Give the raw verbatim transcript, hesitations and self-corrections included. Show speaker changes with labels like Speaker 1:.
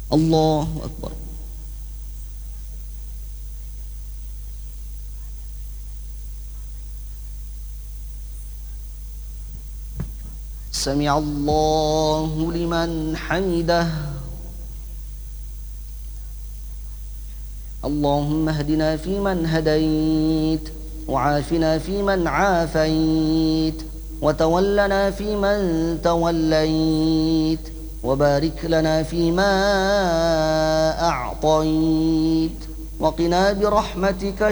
Speaker 1: الله أكبر. سمع الله لمن حمده. اللهم اهدنا فيمن هديت، وعافنا فيمن عافيت، وتولنا فيمن توليت، وبارك لنا فيما أعطيت، وقنا برحمتك